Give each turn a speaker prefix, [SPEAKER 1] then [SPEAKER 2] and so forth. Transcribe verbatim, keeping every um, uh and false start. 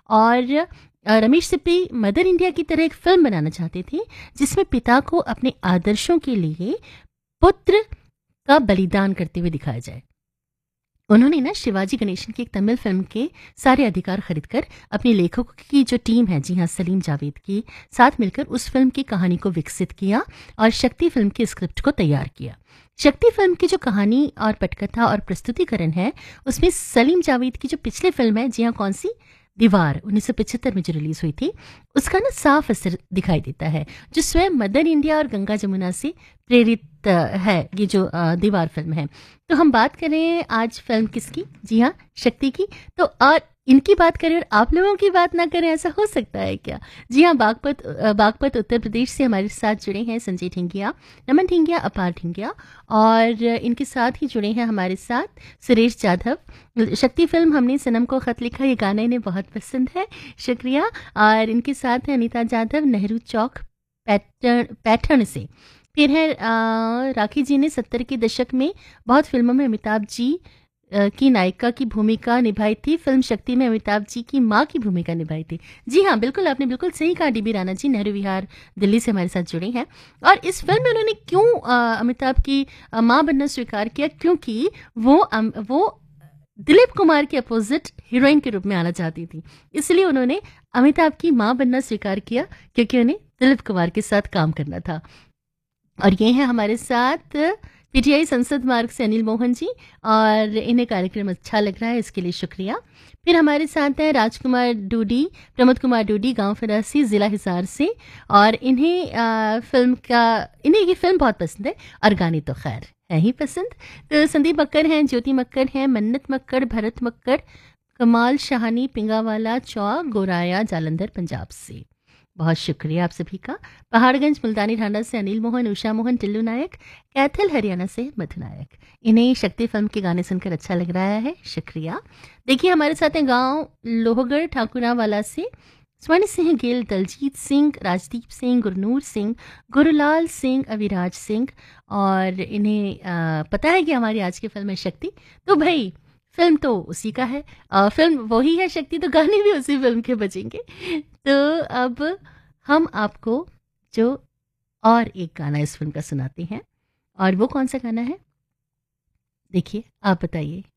[SPEAKER 1] और अ, Ramesh Sippy mother India की तरह एक फिल्म बनाना चाहते थे जिसमें पिता को अपने आदर्शों के लिए पुत्र का बलिदान करते हुए दिखाया जाए। उन्होंने ना शिवाजी गणेशन की एक तमिल फिल्म के सारे अधिकार खरीदकर अपने लेखकों की जो टीम है, जी हाँ सलीम जावेद की साथ मिलकर उस फिल्म की कहानी को विकसित किया और शक्ति फिल्म की स्क्रिप्ट को तैयार किया। शक्ति फिल्म की जो कहानी और पटकथा और प्रस्तुतिकरण है उसमें सलीम जावेद की जो पिछली फिल्म है, जी हाँ कौन सी, दीवार उन्नीस सौ पचहत्तर में जो रिलीज हुई थी, उसका ना साफ असर दिखाई देता है, जो स्वयं मदर इंडिया और गंगा जमुना से प्रेरित अ, है ये जो अ, दीवार फिल्म है। तो हम बात करें आज फिल्म किसकी, जी हाँ शक्ति की। तो और इनकी बात करें और आप लोगों की बात ना करें, ऐसा हो सकता है क्या? जी हाँ, बागपत अ, बागपत उत्तर प्रदेश से हमारे साथ जुड़े हैं संजय ठिंगिया, नमन ठिंगिया, अपार ठिंगिया, और इनके साथ ही जुड़े हैं हमारे साथ सुरेश जाधव। शक्ति फिल्म हमने सनम को खत लिखा, ये गाना इन्हें बहुत पसंद है, शुक्रिया। और इनके साथ है अनीता जाधव, नेहरू चौक पैटर्न पैटर्न से। फिर है अ, राखी जी ने सत्तर के दशक में बहुत फिल्मों में अमिताभ जी अ, की नायिका की भूमिका निभाई थी। फिल्म शक्ति में अमिताभ जी की माँ की भूमिका निभाई थी। जी हाँ, बिल्कुल आपने बिल्कुल सही कहा। डीबी राणा जी नेहरू विहार दिल्ली से हमारे साथ जुड़े हैं। और इस फिल्म में उन्होंने क्यों अ, अमिताभ की अ, माँ बनना स्वीकार किया? क्योंकि वो अम, वो दिलीप कुमार के अपोजिट हीरोइन के रूप में आना चाहती थी, इसलिए उन्होंने अमिताभ की माँ बनना स्वीकार किया, क्योंकि उन्हें दिलीप कुमार के साथ काम करना था। और ये हैं हमारे साथ पीटीआई संसद मार्ग से अनिल मोहन जी, और इन्हें कार्यक्रम अच्छा लग रहा है, इसके लिए शुक्रिया। फिर हमारे साथ हैं राजकुमार डूडी, प्रमोद कुमार डूडी, गांव फरासी, जिला हिसार से, और इन्हें आ, फिल्म का इन्हें ये फिल्म बहुत पसंद है और गाने तो खैर है ही पसंद। तो संदीप मक्कर हैं, ज्योति मक्कर हैं, मन्नत मक्कर, भरत मक्कर, कमाल शाहानी, पिंगावाला चौक, गोराया, जालंधर पंजाब से। बहुत शुक्रिया आप सभी का। पहाड़गंज मुल्तानी ढांडा से अनिल मोहन, उषा मोहन, टिल्लू नायक, कैथल हरियाणा से मधु नायक। इन्हें शक्ति फिल्म के गाने सुनकर अच्छा लग रहा है, शुक्रिया। देखिए हमारे साथ हैं गांव लोहगढ़ ठाकुरावाला से स्वर्ण सिंह गिल, दलजीत सिंह, राजदीप सिंह, गुरनूर सिंह, गुरुलाल सिंह, अविराज सिंह, और इन्हें आ, पता है कि हमारी आज की फिल्म है शक्ति। तो भाई फिल्म तो उसी का है, आ, फिल्म वही है शक्ति, तो गाने भी उसी फिल्म के बजेंगे। तो अब हम आपको जो और एक गाना इस फिल्म का सुनाते हैं, और वो कौन सा गाना है, देखिए आप बताइए।